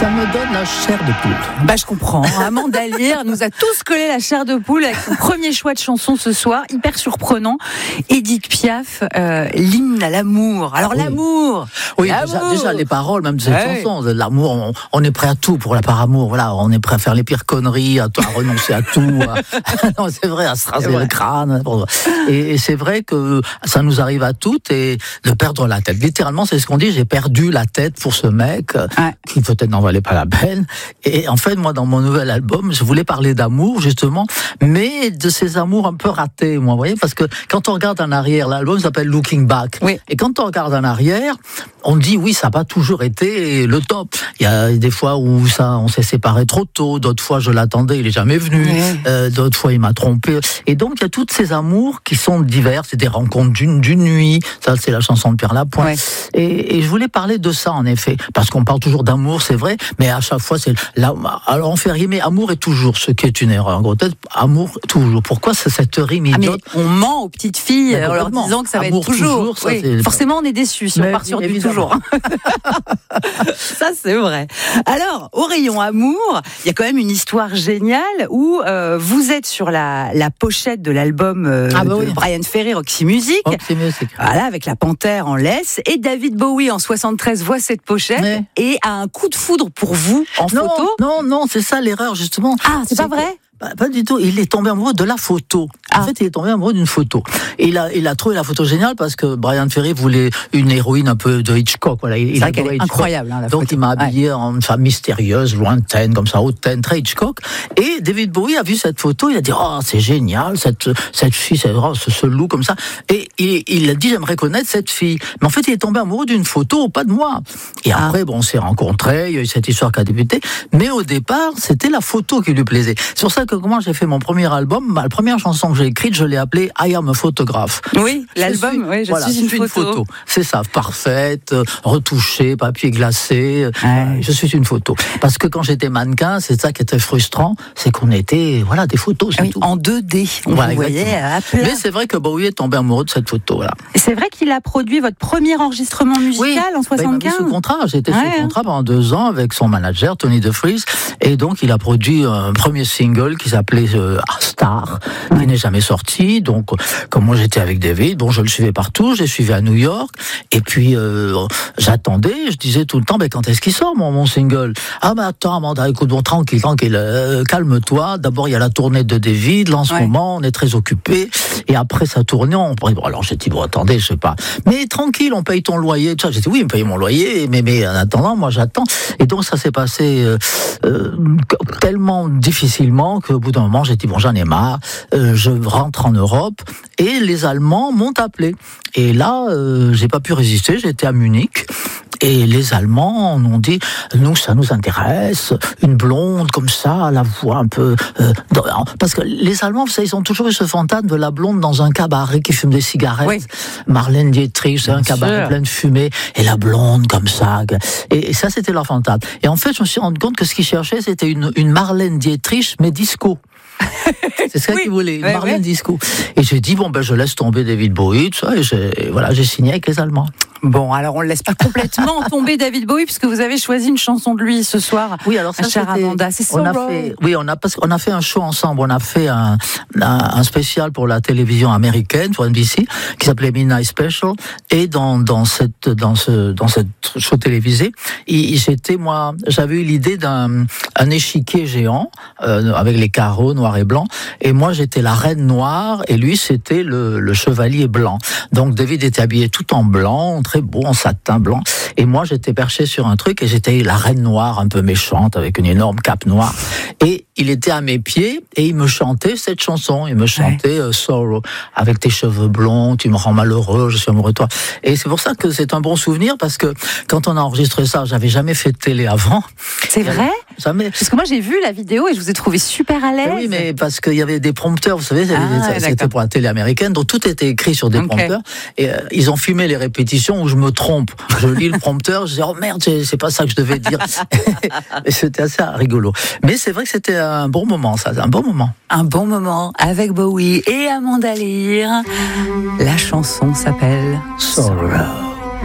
Ça me donne la chair de poule. Bah, je comprends. Amanda Lear nous a tous collé la chair de poule avec son premier choix de chanson ce soir, hyper surprenant. Édith Piaf, l'hymne à l'amour. Alors, l'amour. Oui, l'amour. déjà les paroles, même de cette chanson, l'amour, on est prêt à tout pour la par amour. Voilà, on est prêt à faire les pires conneries, à renoncer à tout. Non, c'est vrai, à se raser le crâne. Et c'est vrai que ça nous arrive à toutes et de perdre la tête. Littéralement, c'est ce qu'on dit. J'ai perdu la tête pour ce mec qui peut-être n'en valait pas la peine. Et en fait, moi, dans mon nouvel album, je voulais parler d'amour, justement, mais de ces amours un peu ratés, moi, vous voyez, parce que quand on regarde en arrière, l'album s'appelle Looking Back. Oui. Et quand on regarde en arrière, on dit, oui, ça n'a pas toujours été le top. Il y a des fois où on s'est séparés trop tôt, d'autres fois, je l'attendais, il n'est jamais venu, d'autres fois, il m'a trompé. Et donc, il y a toutes ces amours qui sont divers, c'est des rencontres d'une nuit, ça, c'est la chanson de Pierre Lapointe. Ouais. Et je voulais parler de ça, en effet, parce qu'on parle toujours d'amour, c'est vrai, mais à chaque fois, alors on fait rimer amour et toujours, ce qui est une erreur. En gros, amour toujours. Pourquoi c'est cette rime idiote? On ment aux petites filles en leur disant que ça va être toujours. Ça, oui. Forcément, on est déçus si on part sur du toujours. Ça, c'est vrai. Alors, au rayon amour, il y a quand même une histoire géniale où vous êtes sur la pochette de l'album de Bryan Ferry, Roxy Music. Voilà, avec la panthère en laisse. Et David Bowie, en 73, voit cette pochette et a un coup de foudre pour vous en photo. Non, c'est ça l'erreur, justement. Ah, c'est pas vrai? Pas du tout. Il est tombé amoureux de la photo. En fait, il est tombé amoureux d'une photo. Et il a trouvé la photo géniale parce que Bryan Ferry voulait une héroïne un peu de Hitchcock. Voilà, c'est vrai qu'elle est incroyable. La Donc, photo. Il m'a habillé en femme mystérieuse, lointaine, comme ça, hautaine, très Hitchcock. Et David Bowie a vu cette photo. Il a dit, oh, c'est génial, cette fille, c'est vraiment ce loup comme ça. Et il a dit, j'aimerais connaître cette fille. Mais en fait, il est tombé amoureux d'une photo, pas de moi. Et après, on s'est rencontrés. Il y a eu cette histoire qui a débuté. Mais au départ, c'était la photo qui lui plaisait. C'est pour ça que comment j'ai fait mon premier album, la première chanson que j'ai écrite, je l'ai appelée I Am a Photograph. Oui, l'album, je suis une photo. C'est ça, parfaite, retouchée, papier glacé. Je suis une photo. Parce que quand j'étais mannequin, c'est ça qui était frustrant, c'est qu'on était, des photos, c'est tout. En 2D, on voyait à plat. Mais c'est vrai que Bowie est tombé amoureux de cette photo, voilà. Et c'est vrai qu'il a produit votre premier enregistrement musical en 75. Il m'a mis sous contrat. J'étais sous contrat pendant 2 ans avec son manager, Tony DeFries. Et donc, il a produit un premier single qui s'appelait Star, qui n'est jamais sorti. Donc, comme moi j'étais avec David, je le suivais partout, je l'ai suivi à New York, et puis j'attendais, je disais tout le temps, quand est-ce qu'il sort mon single? Ah attends Amanda, écoute, tranquille, calme-toi, d'abord il y a la tournée de David, là en ce moment, on est très occupés, et après sa tournée, alors j'ai dit, attendez, je sais pas, mais tranquille, on paye ton loyer, tout ça. J'ai dit, oui, on paye mon loyer, mais en attendant, moi j'attends, et donc ça s'est passé tellement difficilement qu'au bout d'un moment, j'ai dit, j'en ai marre, je rentre en Europe, et les Allemands m'ont appelé. Et là, j'ai pas pu résister, j'étais à Munich, et les Allemands m'ont dit, nous, ça nous intéresse, une blonde comme ça, la voix un peu... parce que les Allemands, vous savez, ils ont toujours eu ce fantasme de la blonde dans un cabaret qui fume des cigarettes. Oui. Marlène Dietrich, c'est un cabaret plein de fumée, et la blonde comme ça. Et ça, c'était leur fantasme. Et en fait, je me suis rendu compte que ce qu'ils cherchaient, c'était une Marlène Dietrich, mais disco. C'est ça qu'ils voulaient, Marlène disco. Et j'ai dit, je laisse tomber David Bowie, tout ça, et j'ai signé avec les Allemands. Bon, alors on ne laisse pas complètement tomber David Bowie, puisque vous avez choisi une chanson de lui ce soir. Oui, alors ça, chère Amanda, c'est So Wrong. On a fait un show ensemble, on a fait un spécial pour la télévision américaine, pour NBC, qui s'appelait Midnight Special, et dans cette show télévisé, j'avais eu l'idée d'un échiquier géant, avec les carreaux noirs et blancs, et moi j'étais la reine noire, et lui c'était le chevalier blanc. Donc David était habillé tout en blanc, très beau, en satin blanc, et moi j'étais perché sur un truc, et j'étais la reine noire, un peu méchante, avec une énorme cape noire, et il était à mes pieds, et il me chantait cette chanson, il me chantait Sorrow, avec tes cheveux blonds, tu me rends malheureux, je suis amoureux de toi. Et c'est pour ça que c'est un bon souvenir, parce que quand on a enregistré ça, j'avais jamais fait de télé avant. C'est vrai? Jamais. Parce que moi j'ai vu la vidéo et je vous ai trouvé super à l'aise. Oui, mais parce qu'il y avait des prompteurs, vous savez, c'était pour la télé américaine, donc tout était écrit sur des prompteurs, et ils ont filmé les répétitions où je me trompe. Je lis le prompteur, je dis, oh merde, c'est pas ça que je devais dire. Et c'était assez rigolo. Mais c'est vrai que c'était un bon moment, ça, un bon moment. Un bon moment avec Bowie et Amanda Lear. La chanson s'appelle Sorrow.